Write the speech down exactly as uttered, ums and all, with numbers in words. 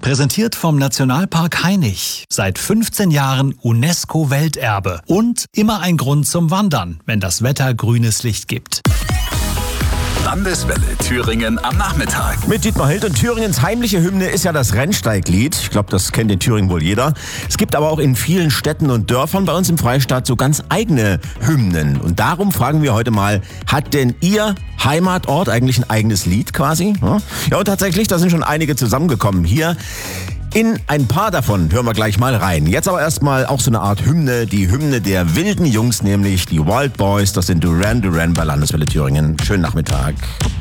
Präsentiert vom Nationalpark Hainich. Seit fünfzehn Jahren UNESCO-Welterbe. Und immer ein Grund zum Wandern, wenn das Wetter grünes Licht gibt. Landeswelle Thüringen am Nachmittag. Mit Dietmar Hild, und Thüringens heimliche Hymne ist ja das Rennsteiglied. Ich glaube, das kennt in Thüringen wohl jeder. Es gibt aber auch in vielen Städten und Dörfern bei uns im Freistaat so ganz eigene Hymnen. Und darum fragen wir heute mal, hat denn Ihr Heimatort eigentlich ein eigenes Lied quasi? Ja, und tatsächlich, da sind schon einige zusammengekommen. Hier in ein paar davon hören wir gleich mal rein. Jetzt aber erstmal auch so eine Art Hymne, die Hymne der wilden Jungs, nämlich die Wild Boys. Das sind Duran Duran bei Landeswelle Thüringen. Schönen Nachmittag.